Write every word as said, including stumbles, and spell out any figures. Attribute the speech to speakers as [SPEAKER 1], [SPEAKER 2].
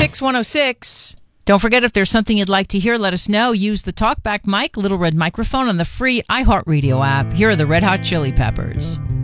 [SPEAKER 1] six one oh six. Don't forget, if there's something you'd like to hear, let us know. Use the TalkBack mic, Little Red Microphone on the free iHeartRadio app. Here are the Red Hot Chili Peppers.